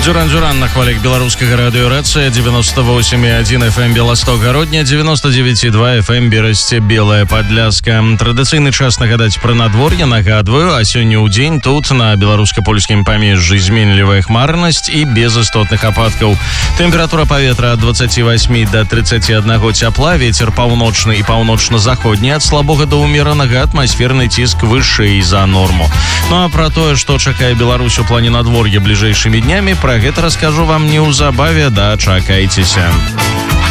Дзюран-дзюран на хвалях беларускага радыёрацыя 98,1 FM Беласток-Гародня, 99,2 FM Берасце Белая Падляска. Традыцыйны час нагадаць пра надвор'е, нагадваю, а сёння ў дзень тут на беларуска-польскім памежжы зменлівая хмарнасць і без істотных ападкаў. Тэмпература паветра ад 28 до 31 цяпла, вецер паўночны і паўночна-заходні ад слабога да ўмеранага, атмасферны ціск вышэй за норму. Ну а пра тое, што чакае Беларусь у плане надвор'я бліжэйшымі днямі, пра гэта раскажу вам неўзабаве, дачакайцеся.